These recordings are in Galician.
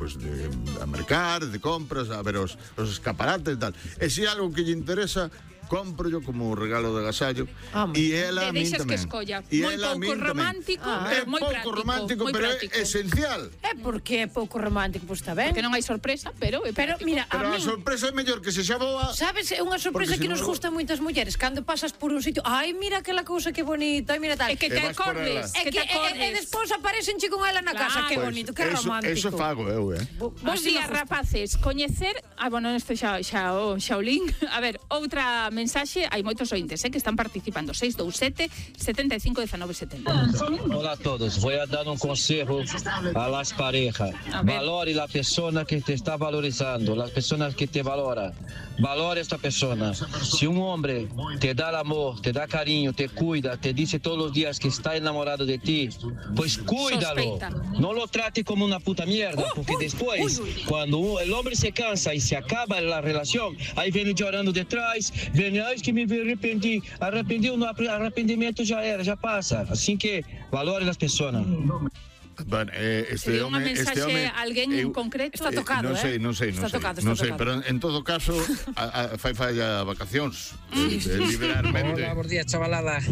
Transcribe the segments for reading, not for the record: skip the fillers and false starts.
pues, a mercar, de compras, a ver os escaparates e tal. E se algo que lle interesa, compro yo como regalo de agasallo. E ela a min tamén. Que escolla. Moi pouco romántico, é moi práctico. Pouco romántico, pero é esencial. É porque é pouco romántico, pois está ben. Porque non hai sorpresa, pero mira, pero a sorpresa é mellor que se xa boa. Sabes, é unha sorpresa que nos gusta moitas mulleres cando pasas por un sitio, ai, mira aquela cousa que bonita, ai, mira tal. É que te acordes, e despois aparecen con ela na casa, que bonito, que romántico. Eso fago eu, Bos días, rapaces. Coñecer, bueno, este xa o Shaolin. A ver, outra mensaxe, hai moitos ointes que están participando. 627 75 19 70. Hola a todos, voy a dar un consejo a las parejas. Valore la persona que te está valorizando, las personas que te valoran. Valore esta persona. Si un hombre te da el amor, te da cariño, te cuida, te dice todos los días que está enamorado de ti, pues cuídalo. No lo trate como una puta mierda, porque después, cuando el hombre se cansa y se acaba la relación, ahí viene llorando detrás, viene, ay, es que me arrepentí. Arrependimiento ya era, ya pasa. Así que valore las personas. Bueno, este home, alguén en concreto está tocado, non sei, pero en todo caso fai falla vacacións liberalmente. Hola, bons días, chavalada.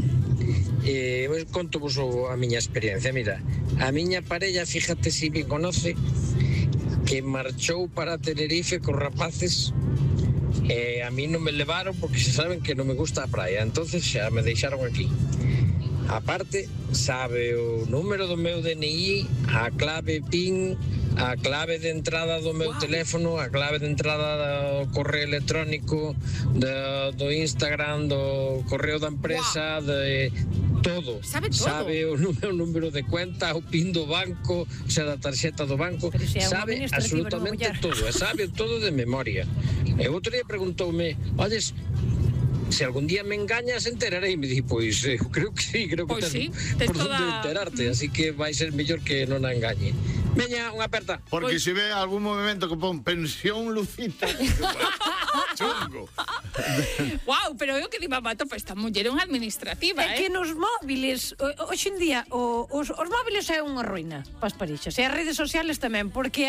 Conto-vos a miña experiencia. Mira, a miña parella, fíjate si me conoce, que marchou para Tenerife con rapaces. A mí non me levaron porque se saben que non me gusta a praia, entonces xa me deixaron aquí. Aparte, sabe o número do meu DNI, a clave PIN, a clave de entrada do meu teléfono, a clave de entrada do correo electrónico, do Instagram, do correo da empresa, de todo. Sabe o meu número de cuenta, o PIN do banco, o sea, da tarxeta do banco, sabe absolutamente todo, sabe todo de memoria. E outro día preguntoume, olles, se algún día me engañas, enterarei. Me di, pois, creo que sí, creo que ten por onde enterarte, así que vai ser mellor que non a engañe. Veña, unha aperta. Porque se ve algún movimento que pon pensión Lucita, chungo. Wow, pero eu que diba mato, pues esta muller é unha administrativa, É que nos móviles, hoxe en día, os móviles é unha ruína para as parixas, e as redes sociales tamén, porque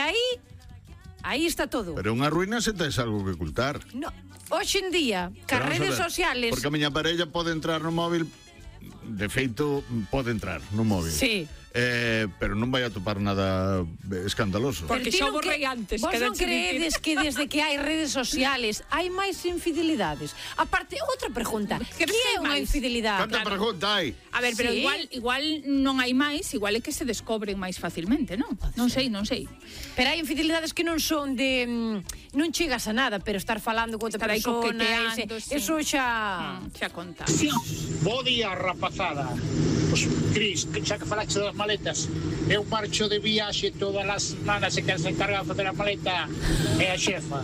aí está todo. Pero unha ruína se tes algo que ocultar. No, hoxe en día, as redes sociales... Porque a miña parella pode entrar no móvil, de feito, pode entrar no móvil. Sí. Pero non vai a topar nada escandaloso. Porque xa borrei antes. Vos non creedes que desde que hai redes sociales hai máis infidelidades? Aparte, outra pregunta, que é unha infidelidade? Canta pregunta hai? A ver, pero igual non hai máis, igual é que se descobren máis facilmente, non? Non sei. Pero hai infidelidades que non son de... non chegas a nada, pero estar falando con outra persona... Eso xa conta. Bo día, rapazada. Pois, Cris, xa que falaste das maletas, eu marcho de viaxe todas as semanas e que se encarga de facer a maleta é a xefa.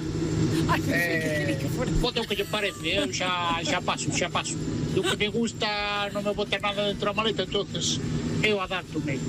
Bote o que lle parece, eu xa paso. Do que me gusta non me bote nada dentro da maleta, entonces eu adapto-me.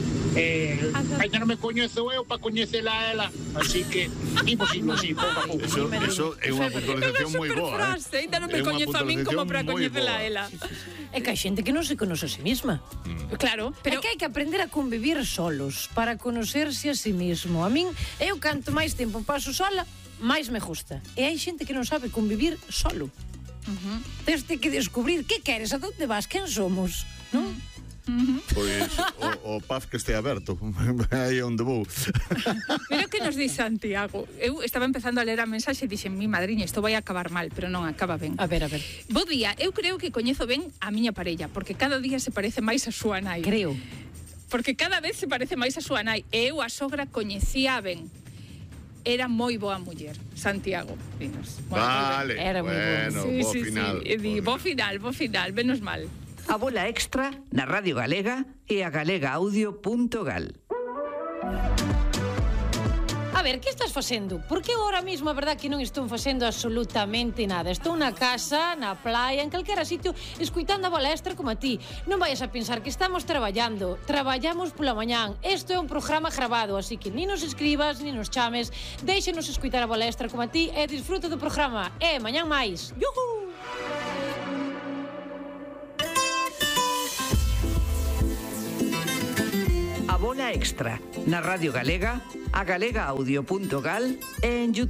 Ainda non me coñezo eu para coñecela a ela, así que imos así, pouco a pouco. Eso é unha puntualización moi boa. Ainda non me coñezo a min como para coñecela a ela. É que hai xente que non se conoce a sí misma. Claro, pero... É que hai que aprender a convivir solos para conocerse a sí mismo. A min, eu canto máis tempo paso sola, máis me gusta. E hai xente que non sabe convivir solo. Teste que descubrir que queres, a donde vas, quen somos, non? Pois o paz que este aberto aí onde vou. Mira o que nos di Santiago. Eu estaba empezando a ler a mensaxe e dixen, mi madriña, isto vai acabar mal, pero non acaba ben. A ver. Bo día, eu creo que coñezo ben a miña parella, porque cada día se parece máis a súa nai. Creo. Porque cada vez se parece máis a súa nai. E eu a sogra coñecía ben. Era moi boa muller, Santiago. Dinos. Vale, era moi bueno, bo final. Bo final, menos mal. A bola extra na Radio Galega e a galegaaudio.gal. A ver, que estás facendo? Porque eu ahora mismo, a verdad, que non estou facendo absolutamente nada. Estou na casa, na playa, en calquera sitio, escuitando a bola extra como a ti. Non vayas a pensar que estamos traballando. Traballamos pola mañán. Isto é un programa grabado, así que ni nos escribas, ni nos chames. Déixenos escuitar a bola extra como a ti e disfruta do programa. E mañán máis. Yuhu! A bola Ola Extra, na Radio Galega, a galegaaudio.gal e en YouTube.